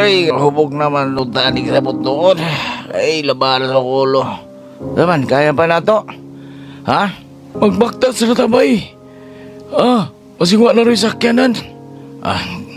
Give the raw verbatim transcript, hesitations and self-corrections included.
Ay, hubog naman nung tanig sa doon. Ay, labanan sa kulo. Naman, kaya pa na to? Ha? Magbaktas na tabay. Ah, masingwa na rin sakyanan. Ah,